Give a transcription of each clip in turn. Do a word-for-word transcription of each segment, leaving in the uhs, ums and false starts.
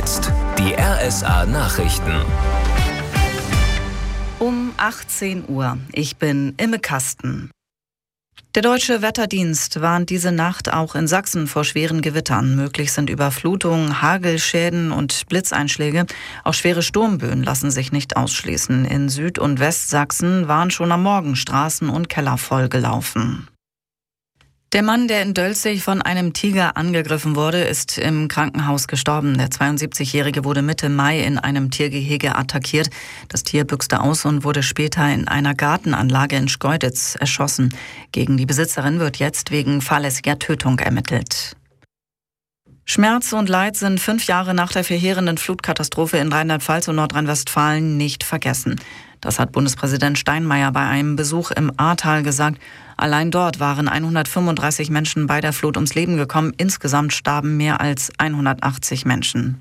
jetzt die R S A-Nachrichten. Um achtzehn Uhr. Ich bin Imme Kasten. Der Deutsche Wetterdienst warnt diese Nacht auch in Sachsen vor schweren Gewittern. Möglich sind Überflutungen, Hagelschäden und Blitzeinschläge. Auch schwere Sturmböen lassen sich nicht ausschließen. In Süd- und Westsachsen waren schon am Morgen Straßen und Keller vollgelaufen. Der Mann, der in Dölzig von einem Tiger angegriffen wurde, ist im Krankenhaus gestorben. Der zweiundsiebzigjährige wurde Mitte Mai in einem Tiergehege attackiert. Das Tier büchste aus und wurde später in einer Gartenanlage in Schkeuditz erschossen. Gegen die Besitzerin wird jetzt wegen fahrlässiger Tötung ermittelt. Schmerz und Leid sind fünf Jahre nach der verheerenden Flutkatastrophe in Rheinland-Pfalz und Nordrhein-Westfalen nicht vergessen. Das hat Bundespräsident Steinmeier bei einem Besuch im Ahrtal gesagt. Allein dort waren hundertfünfunddreißig Menschen bei der Flut ums Leben gekommen. Insgesamt starben mehr als hundertachtzig Menschen.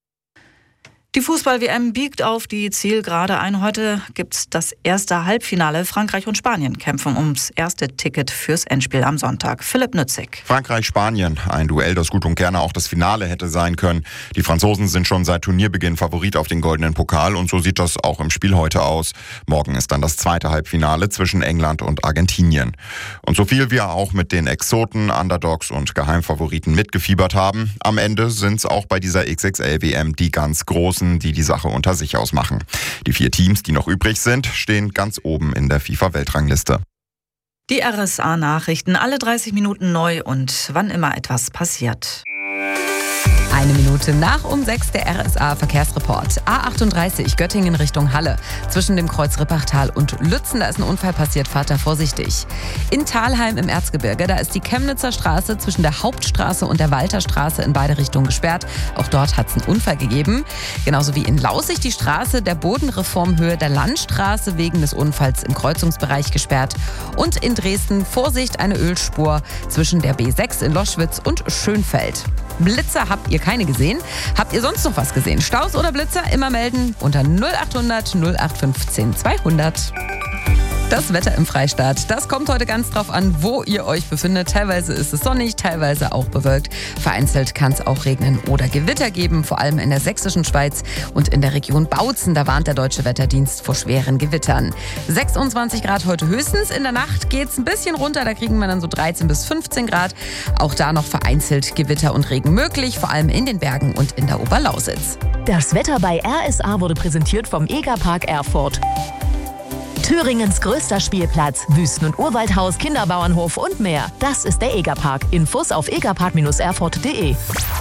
Die Fußball-W M biegt auf die Zielgerade ein. Heute gibt's das erste Halbfinale. Frankreich und Spanien kämpfen ums erste Ticket fürs Endspiel am Sonntag. Philipp Nützig. Frankreich-Spanien, ein Duell, das gut und gerne auch das Finale hätte sein können. Die Franzosen sind schon seit Turnierbeginn Favorit auf den goldenen Pokal und so sieht das auch im Spiel heute aus. Morgen ist dann das zweite Halbfinale zwischen England und Argentinien. Und so viel wir auch mit den Exoten, Underdogs und Geheimfavoriten mitgefiebert haben, am Ende sind's auch bei dieser X X L-W M die ganz großen, die die Sache unter sich ausmachen. Die vier Teams, die noch übrig sind, stehen ganz oben in der FIFA-Weltrangliste. Die R S A-Nachrichten, alle dreißig Minuten neu und wann immer etwas passiert. Eine Minute nach um sechs der R S A-Verkehrsreport. A achtunddreißig Göttingen Richtung Halle. Zwischen dem Kreuz Rippachtal und Lützen, da ist ein Unfall passiert, fahrt da vorsichtig. In Thalheim im Erzgebirge, da ist die Chemnitzer Straße zwischen der Hauptstraße und der Walterstraße in beide Richtungen gesperrt. Auch dort hat es einen Unfall gegeben. Genauso wie in Laußig die Straße der Bodenreformhöhe der Landstraße wegen des Unfalls im Kreuzungsbereich gesperrt. Und in Dresden, Vorsicht, eine Ölspur zwischen der B sechs in Loschwitz und Schönfeld. Blitzer habt ihr keine gesehen? Habt ihr sonst noch was gesehen? Staus oder Blitzer? Immer melden unter null achthundert null acht fünfzehn zweihundert. Das Wetter im Freistaat, das kommt heute ganz drauf an, wo ihr euch befindet. Teilweise ist es sonnig, teilweise auch bewölkt. Vereinzelt kann es auch regnen oder Gewitter geben, vor allem in der sächsischen Schweiz und in der Region Bautzen. Da warnt der Deutsche Wetterdienst vor schweren Gewittern. sechsundzwanzig Grad heute höchstens. In der Nacht geht es ein bisschen runter, da kriegen wir dann so dreizehn bis fünfzehn Grad. Auch da noch vereinzelt Gewitter und Regen möglich, vor allem in den Bergen und in der Oberlausitz. Das Wetter bei R S A wurde präsentiert vom Egerpark Erfurt. Thüringens größter Spielplatz, Wüsten- und Urwaldhaus, Kinderbauernhof und mehr. Das ist der Egerpark. Infos auf egerpark erfurt punkt de.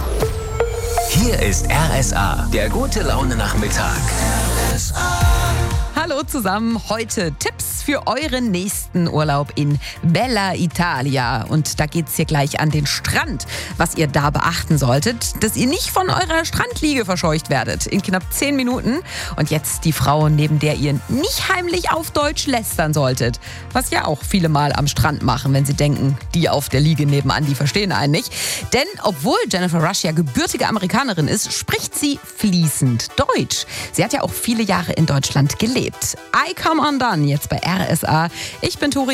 Hier ist R S A, der gute Laune-Nachmittag. R S A. Hallo zusammen, heute Tipps für euren nächsten Urlaub in Bella Italia. Und da geht's hier gleich an den Strand, was ihr da beachten solltet, dass ihr nicht von eurer Strandliege verscheucht werdet. In knapp zehn Minuten. Und jetzt die Frau, neben der ihr nicht heimlich auf Deutsch lästern solltet. Was ja auch viele mal am Strand machen, wenn sie denken, die auf der Liege nebenan, die verstehen einen nicht. Denn obwohl Jennifer Rush ja gebürtige Amerikanerin ist, spricht sie fließend Deutsch. Sie hat ja auch viele Jahre in Deutschland gelebt. I Come Undone, jetzt bei R S A. Ich bin Tori.